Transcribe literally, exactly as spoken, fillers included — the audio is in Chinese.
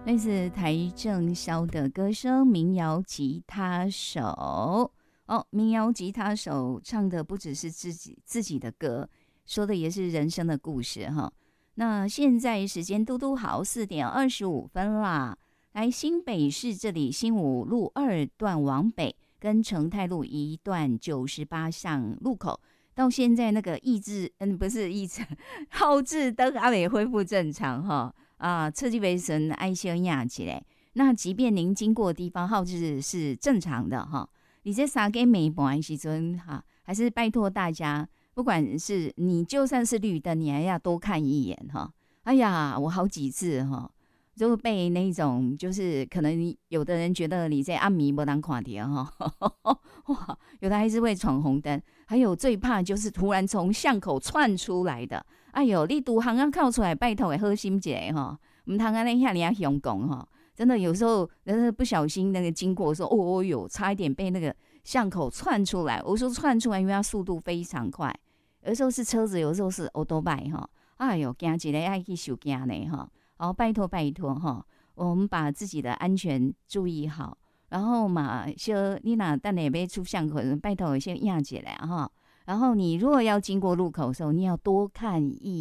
来自台正宵的歌声，民谣吉他手哦，民谣吉他手唱的不只是自己自己的歌，说的也是人生的故事哈。那现在时间嘟嘟好，四点二十五分啦。来新北市这里，新武路二段往北跟成泰路一段九十八巷路口，到现在那个义志嗯不是义志号志灯还没恢复正常哈。啊，车技维神爱心亚起来。那即便您经过的地方号志是正常的哈，你在三更没半时阵哈，还是拜托大家，不管是你就算是绿灯，你还要多看一眼哈。哎呀，我好几次哈，就被那种就是可能有的人觉得你在暗迷没当看到哈，哇，有的还是会闯红灯，还有最怕就是突然从巷口窜出来的。哎呦，你拄行啊靠出来，拜托的好心一下哈，唔通安尼遐尔啊凶讲哈。真的有时候，人不小心那个经过说，哦哦哟，差一点被那个巷口窜出来。我说窜出来，因为它速度非常快，有时候是车子，有时候是欧多拜哈。哎呦，惊一个爱去受惊呢哈。好，拜托拜托哈，我们把自己的安全注意好，然后嘛，说你哪等下要出巷口，拜托先压起来哈。然后你如果要经过路口的时候，你要多看一眼。